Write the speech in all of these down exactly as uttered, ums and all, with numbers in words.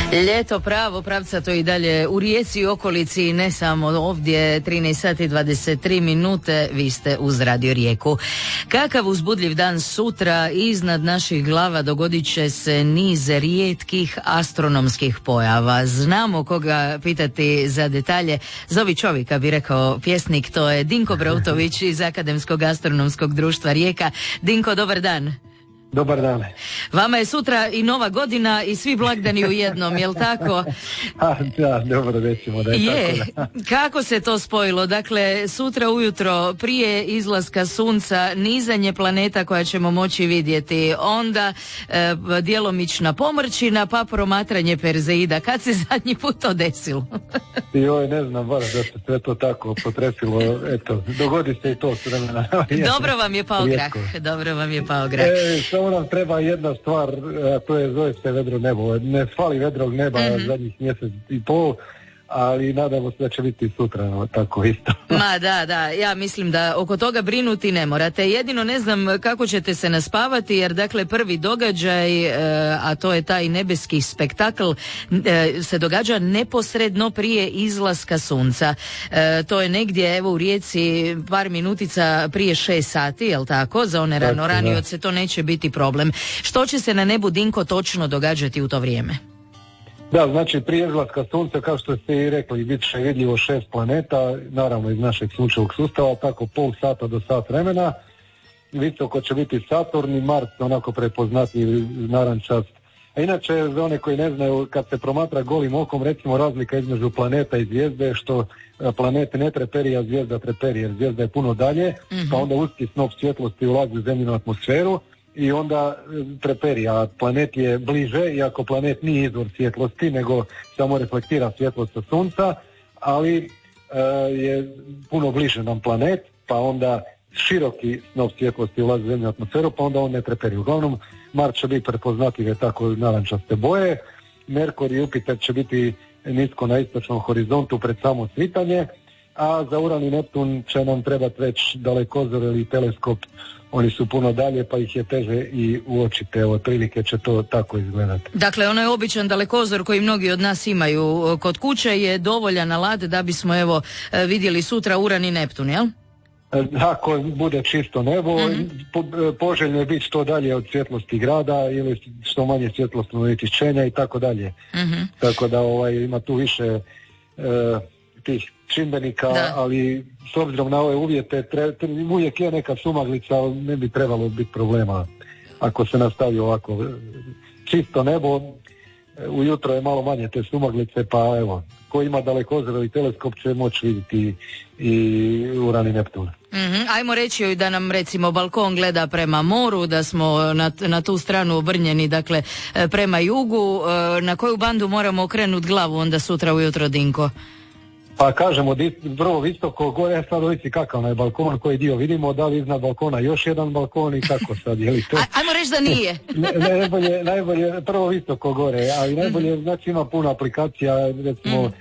Ljeto pravo, pravca to i dalje u Rijeci i okolici, ne samo ovdje, trinaest sati dvadeset tri minute, vi ste uz Radio Rijeku. Kakav uzbudljiv dan sutra, iznad naših glava dogodit će se niz rijetkih astronomskih pojava. Znamo koga pitati za detalje. Zovi čovjeka, bi rekao pjesnik, to je Dinko Brautović iz Akademskog astronomskog društva Rijeka. Dinko, dobar dan. Dobar dan. Vama je sutra i Nova godina i svi blagdani u jednom, jel tako? A, da, dobro recimo da je, je tako. Da. Kako se to spojilo? Dakle, sutra ujutro prije izlaska sunca nizanje planeta koja ćemo moći vidjeti, onda e, djelomična pomrčina, pa promatranje Perzeida. Kad se zadnji put to desilo? Joj, ne znam, baš da se sve to tako potresilo, eto, dogodi se i to s vremena. Dobro vam je pao grah, dobro vam je pao grah. E, samo nam treba jedna stvar, a to je, zove se vedro nebo. Ne fali vedrog neba mm-hmm. zadnjih mjesec i pol, ali nadamo se da će biti sutra tako isto. Ma da, da, ja mislim da oko toga brinuti ne morate. Jedino ne znam kako ćete se naspavati, jer dakle prvi događaj, e, a to je taj nebeski spektakl, e, se događa neposredno prije izlaska sunca. E, to je negdje, evo u Rijeci, par minutica prije šest sati, jel tako? Za one rano ranioce to neće biti problem. Što će se na nebu, Dinko, točno događati u to vrijeme? Da, znači prije izlaska sunca, kao što ste i rekli, bit će vidljivo šest planeta, naravno iz našeg sunčevog sustava, tako pol sata do sat vremena. Visoko će biti Saturn i Mars, onako prepoznatljiv narančast. A inače, za one koji ne znaju, kad se promatra golim okom, recimo razlika između planeta i zvijezde, što planete ne treperi, a zvijezda treperi, jer zvijezda je puno dalje, mm-hmm. pa onda uski snop svjetlosti ulazi u zemljinu atmosferu i onda treperi, a planet je bliže, iako planet nije izvor svjetlosti, nego samo reflektira svjetlost sa sunca, ali e, je puno bliže nam planet, pa onda široki snop svjetlosti ulazi u zemljinu atmosferu, pa onda on ne treperi. Uglavnom, Mars će biti prepoznatljive tako narančaste boje, Merkur i Jupiter će biti nisko na istočnom horizontu pred samo svitanje, a za Uran i Neptun će nam trebati već dalekozor ili teleskop, oni su puno dalje pa ih je teže i uočiti, evo prilike će to tako izgledati. Dakle, onaj običan dalekozor koji mnogi od nas imaju kod kuće je dovoljan alat da bismo evo vidjeli sutra Uran i Neptun, jel? Ako bude čisto nebo, mm-hmm. po, poželjno je biti što dalje od svjetlosti grada ili što manje svjetlosnog onečišćenja i tako dalje. Mm-hmm. Tako da ovaj, ima tu više e, tih čimbenika, da. Ali s obzirom na ove uvjete tre, tre, uvijek je neka sumaglica, ali ne bi trebalo biti problema ako se nastavi ovako čisto nebo. Ujutro je malo manje te sumaglice, pa evo, ko ima dalekozor i teleskop će moći vidjeti i Uran i Neptun. Mm-hmm. Ajmo reći da nam recimo balkon gleda prema moru, da smo na, na tu stranu obrnjeni, dakle prema jugu. Na koju bandu moramo okrenuti glavu onda sutra ujutro, Dinko? Pa kažemo, vrlo visoko gore, sad ovisi kakav je balkon, koji dio vidimo, da li iznad balkona još jedan balkon i kako sad, je li to? Ajmo reći da nije. ne, najbolje, najbolje, prvo visoko gore, ali najbolje, mm. znači ima puno aplikacija, recimo mm.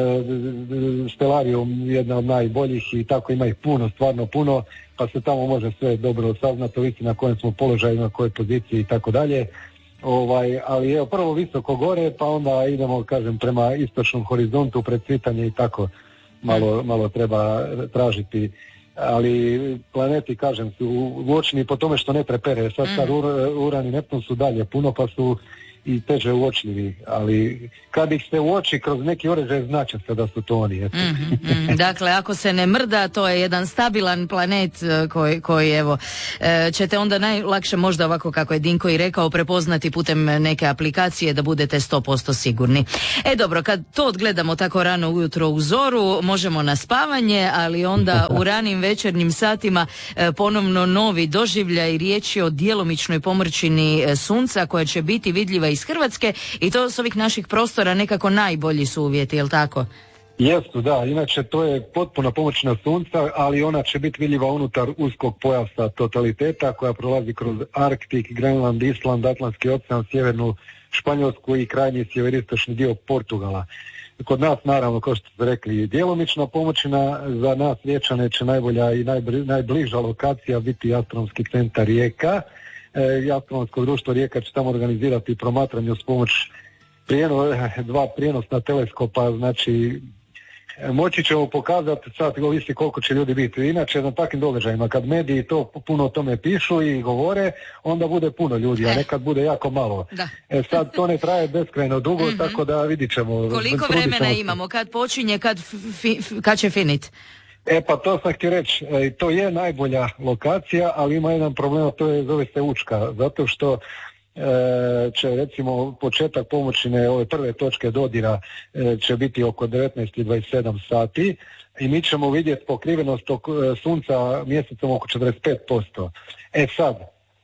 e, Stellarium, jedna od najboljih i tako ima ih puno, stvarno puno, pa se tamo može sve dobro saznati, ovisi na kojem smo položaju, na kojoj poziciji i tako dalje. Ovaj, ali evo prvo visoko gore, pa onda idemo, kažem, prema istočnom horizontu pred svitanje i tako malo, malo treba tražiti, ali planeti, kažem, su uočni po tome što ne trepere. Sad kad Uran i Neptun su dalje puno, pa su i teže uočljivi, ali kad ih se uoči kroz neki uređaj, znači se da su to oni. Mm-hmm, mm, dakle, ako se ne mrda, to je jedan stabilan planet koji, koji evo, ćete onda najlakše možda ovako kako je Dinko i rekao prepoznati putem neke aplikacije da budete sto posto sigurni. E dobro, kad to odgledamo tako rano ujutro u zoru, možemo na spavanje, ali onda u ranim večernjim satima ponovno novi doživljaj, riječ je o djelomičnoj pomrčini sunca koja će biti vidljiva iz Hrvatske i to s ovih naših prostora nekako najbolji su uvjeti, jel tako? Jesu, da, inače to je potpuna pomrčina sunca, ali ona će biti vidljiva unutar uskog pojasa totaliteta koja prolazi kroz Arktik, Grenland, Island, Atlantski ocean, sjevernu Španjolsku i krajnji sjeveristočni dio Portugala. Kod nas, naravno, kao što ste rekli, djelomična pomrčina, za nas Riječane će najbolja i najbliža lokacija biti astronomski centar Rijeka. E, astronomsko društvo Rijeka će tamo organizirati promatranje uz pomoć prijeno, dva prijenosna teleskopa, znači moći ćemo pokazati, sad ovisi koliko će ljudi biti. Inače na takvim događajima kad mediji to puno o tome pišu i govore, onda bude puno ljudi, a nekad bude jako malo. Da. E sad to ne traje beskrajno dugo, mm-hmm. tako da vidit ćemo. Koliko vremena imamo, kad počinje, kad, fi, kad će finit? E pa to sam htio reći, e, to je najbolja lokacija, ali ima jedan problem, to je, zove se Učka, zato što E, će recimo početak pomoćine ove prve točke dodira e, će biti oko devetnaest i dvadeset sedam sati i mi ćemo vidjeti pokrivenost oko, e, sunca mjesecom oko četrdeset pet posto. E sad,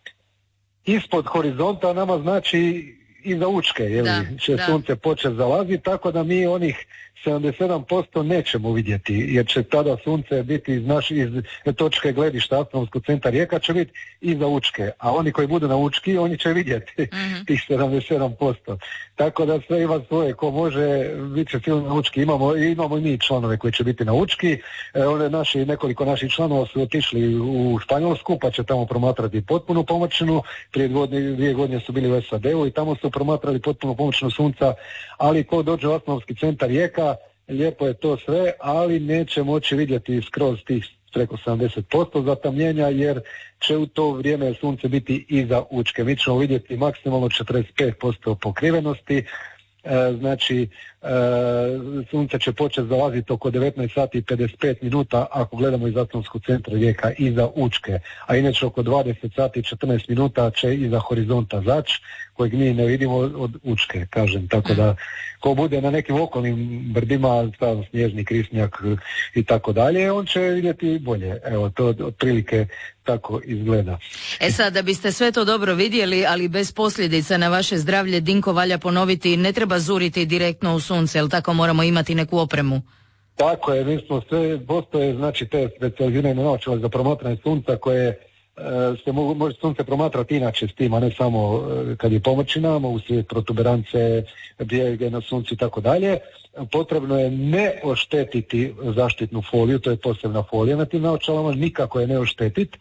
ispod horizonta nama znači iza Učke, je li, će da. sunce početi zalaziti, tako da mi onih sedamdeset sedam posto nećemo vidjeti, jer će tada sunce biti iz, naš, iz točke gledišta astronomskog centra Rijeka će biti iza Učke, a oni koji budu na Učki, oni će vidjeti mm-hmm. tih sedamdeset sedam posto. Tako da sve ima svoje, ko može, bit će sigurno na Učki. Imamo, imamo i mi članove koji će biti na Učki, e, one naši, nekoliko naših članova su otišli u Španjolsku, pa će tamo promatrati potpunu pomoćinu, prije godine, dvije godine su bili u S A D-u i tamo su promatrali potpunu pomoćinu sunca, ali ko dođe u astronomski centar Rijeka, lijepo je to sve, ali neće moći vidjeti skroz tih preko sedamdeset posto zatamljenja, jer će u to vrijeme sunce biti iza Učke. Mi ćemo vidjeti maksimalno četrdeset pet posto pokrivenosti, e, znači e, sunce će početi zalaziti oko devetnaest sati i pedeset pet minuta ako gledamo iz astronomskog centra Rijeka iza Učke, a inače oko dvadeset sati i četrnaest minuta će iza horizonta zaći, kojeg mi ne vidimo od Učke, kažem, tako da ko bude na nekim okolnim brdima, stavno snježni krisnjak i tako dalje, on će vidjeti bolje. Evo, to otprilike tako izgleda. E sad, da biste sve to dobro vidjeli, ali bez posljedica na vaše zdravlje, Dinko, valja ponoviti, ne treba zuriti direktno u sunce, jel tako, moramo imati neku opremu? Tako je, mi smo sve, postoje znači te specijalizirane naočale za promatranje sunca koje se mogu, može sunce promatrati inače s tim, a ne samo kad je pomoćina, mogu se protuberance, bijege na suncu i tako dalje. Potrebno je ne oštetiti zaštitnu foliju, to je posebna folija na tim naočalama, nikako je ne oštetiti.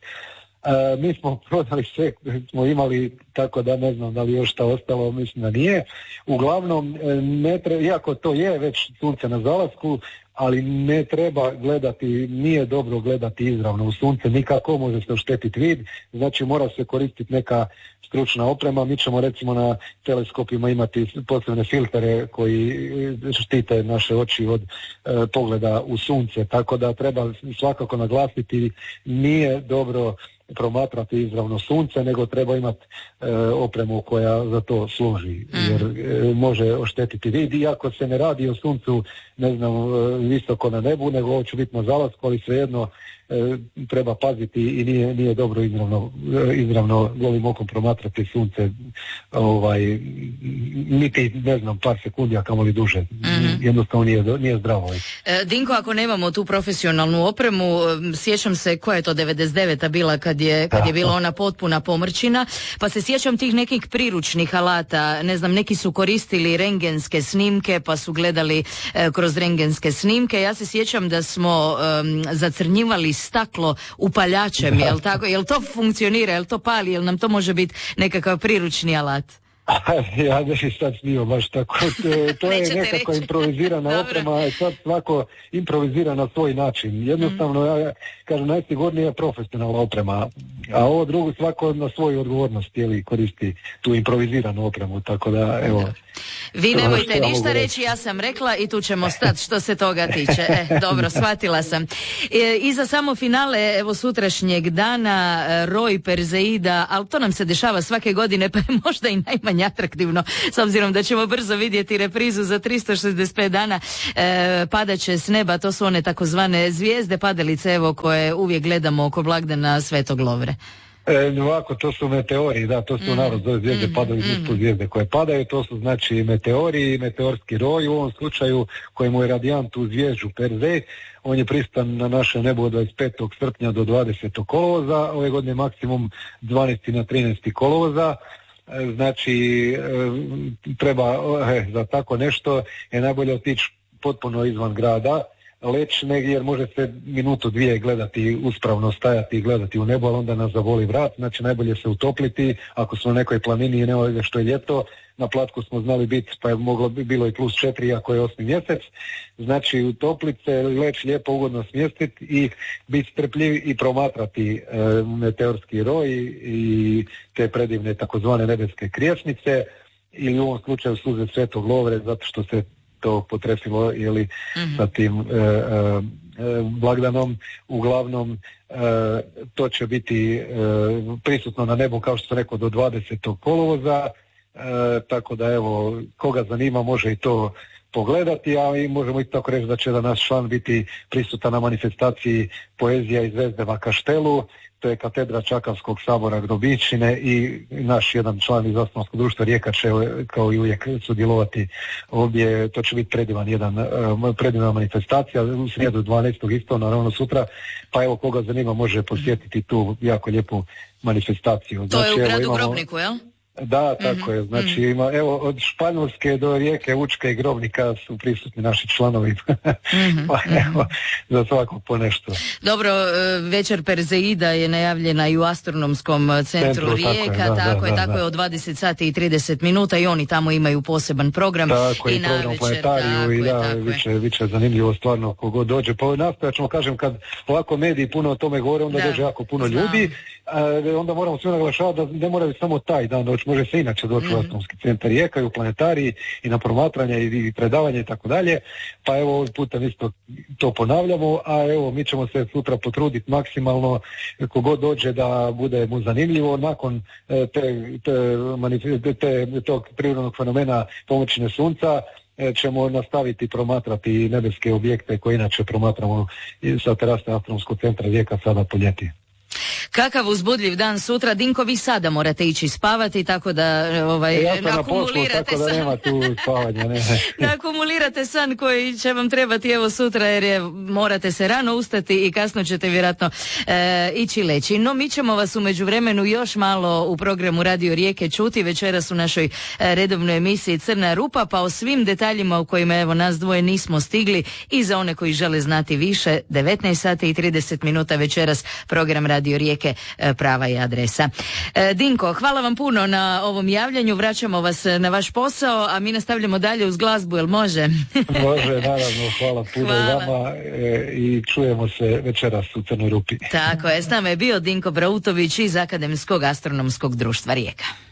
E, mi smo prodali sve, smo imali, tako da ne znam da li još šta ostalo, mislim da nije. Uglavnom, ne treba, iako to je već sunce na zalasku, ali ne treba gledati, nije dobro gledati izravno u sunce, nikako, može se oštetiti vid, znači mora se koristiti neka stručna oprema. Mi ćemo recimo na teleskopima imati posebne filtere koji štite naše oči od e, pogleda u sunce, tako da treba svakako naglasiti, nije dobro promatrati izravno sunce, nego treba imati e, opremu koja za to služi, jer e, može oštetiti vid, iako se ne radi o suncu, ne znam, e, visoko na nebu, nego ovo će biti na zalasku, ali svejedno e, treba paziti i nije, nije dobro izravno, e, izravno golim okom promatrati sunce, ovaj, niti, ne znam, par sekundi, a kamoli duže. Mm-hmm. Jednostavno nije, nije zdravo. E, Dinko, ako nemamo tu profesionalnu opremu, sjećam se, koja je to devedeset deveta bila kad je, kad je bila ona potpuna pomrčina, pa se sjećam tih nekih priručnih alata, ne znam, neki su koristili rentgenske snimke, pa su gledali e, kroz rentgenske snimke. Ja se sjećam da smo um, zacrnjivali staklo upaljačem, jel tako? Jel to funkcionira, jel to pali, jel nam to može biti nekakav priručni alat? Ja ne bi sad snio baš tako, to, to je nekako reći. Improvizirana oprema, sad svako improvizira na svoj način. Jednostavno, mm. ja kažem, najsigurnija je profesionalna oprema, a ovo drugo svako na svoju odgovornost jeli, koristi tu improviziranu opremu, tako da evo. Vi nemojte ništa reći, ja sam rekla i tu ćemo stati što se toga tiče. E, dobro, shvatila sam. E, I za samo finale, evo sutrašnjeg dana, roj Perzeida, ali to nam se dešava svake godine, pa je možda i najmanje atraktivno, s obzirom da ćemo brzo vidjeti reprizu za tristo šezdeset pet dana, e, padaće s neba, to su one takozvane zvijezde padalice, evo, koje uvijek gledamo oko blagdana Svetog Lovre. E, ovako, to su meteori, da, to su mm. narod zove zvijezde, mm. padaju, mm. su zvijezde koje padaju, to su znači meteori i meteorski roj, u ovom slučaju kojemu je radijant u zvježđu Perzej, on je pristan na naše nebo od dvadeset petog srpnja do dvadesetog kolovoza, ove godine maksimum dvanaesti na trinaesti kolovoza. Znači, treba za tako nešto je najbolje otići potpuno izvan grada, leći negdje, jer može se minutu dvije gledati, uspravno stajati i gledati u nebo, ali onda nas zavoli vrat, znači najbolje se utopliti, ako smo na nekoj planini i nema što je ljeto, na Platku smo znali biti, pa je moglo bi bilo i plus četiri, iako je osmi mjesec. Znači u toplice leći lijepo ugodno smjestiti i biti strpljiv i promatrati e, meteorski roj i te predivne takozvane nebeske krijesnice, ili u ovom slučaju suze Svetog Lovre, zato što se to potrefilo ili mm-hmm. sa tim e, e, blagdanom. Uglavnom e, to će biti e, prisutno na nebu, kao što sam rekao, do dvadesetog kolovoza, e, tako da evo, koga zanima može i to pogledati, a i možemo i tako reći da će da naš član biti prisutan na manifestaciji Poezija iz Zvezdeva Kaštelu. To je katedra Čakavskog sabora Grobičine i naš jedan član iz Astronomskog društva Rijeka će kao i uvijek sudjelovati ovdje. To će biti predivan jedan, predivna manifestacija u srijedu dvanaestog isto, naravno sutra, pa evo koga zanima može posjetiti tu jako lijepu manifestaciju. To znači, je u gradu evo, imamo... Grobniku, jel? Da, tako mm-hmm. je. Znači mm-hmm. ima, evo, od Španjolske do Rijeke, Učke i Grobnika su prisutni naši članovi. Mm-hmm. Pa evo, za svakog po nešto. Dobro, večer Perzeida je najavljena i u Astronomskom centru, centru Rijeka, tako je, da, tako, da, je, da, tako da. je od dvadeset sati i trideset minuta i oni tamo imaju poseban program. Tako i, i program planetariju i da, biće, biće zanimljivo stvarno kogod dođe. Pa nastojat ćemo, kažem, kad ovako mediji puno o tome govore, onda da, dođe jako puno znam. ljudi, a, onda moramo sve naglašavati da ne moraju samo taj dan doći, može se inače doći mm-hmm. u Astronomski centar Rijeka i u planetariji i na promatranje i predavanje i tako dalje, pa evo ovim putem isto to ponavljamo, a evo mi ćemo se sutra potruditi maksimalno kogod dođe da bude mu zanimljivo. Nakon te, te, te, te tog prirodnog fenomena pomoćine sunca ćemo nastaviti promatrati nebeske objekte koje inače promatramo sa terase Astronomskog centra Rijeka sada po ljeti. Kakav uzbudljiv dan sutra. Dinko, vi sada morate ići spavati, tako da ovaj, ja akumulirate san. Da nema tu spavanja, ne. Da akumulirate san koji će vam trebati evo sutra, jer je, morate se rano ustati i kasno ćete vjerojatno e, ići leći. No mi ćemo vas u međuvremenu još malo u programu Radio Rijeke čuti večeras u našoj e, redovnoj emisiji Crna rupa, pa o svim detaljima u kojima evo nas dvoje nismo stigli i za one koji žele znati više, devetnaest sati i trideset minuta večeras program Radio Rijeke prava i adresa. E, Dinko, hvala vam puno na ovom javljanju, vraćamo vas na vaš posao, a mi nastavljamo dalje uz glazbu, jel može? Može, naravno, hvala puno hvala. vama e, i čujemo se večeras u Crnoj rupi. Tako je, s nama je bio Dinko Brautović iz Akademskog astronomskog društva Rijeka.